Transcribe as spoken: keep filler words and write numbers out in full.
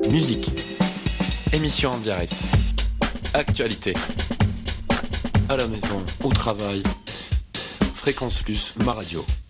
Musique, émission en direct, actualité, à la maison, au travail, Fréquence Plus, ma radio.